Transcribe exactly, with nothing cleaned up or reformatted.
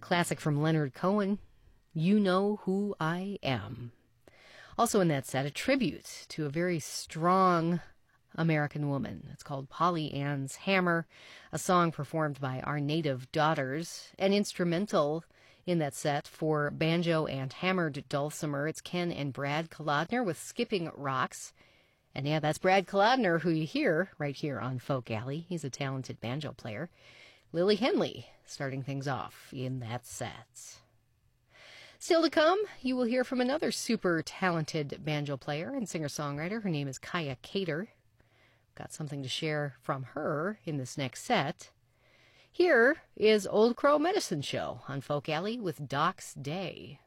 Classic from Leonard Cohen, You Know Who I Am. Also in that set, a tribute to a very strong American woman. It's called Polly Ann's Hammer, a song performed by Our Native Daughters. An instrumental in that set for banjo and hammered dulcimer. It's Ken and Brad Kolodner with Skipping Rocks. And yeah, that's Brad Kolodner, who you hear right here on Folk Alley. He's a talented banjo player. Lily Henley starting things off in that set. Still to come, you will hear from another super talented banjo player and singer-songwriter. Her name is Kaya Cater. Got something to share from her in this next set. Here is Old Crow Medicine Show on Folk Alley with Doc's Day.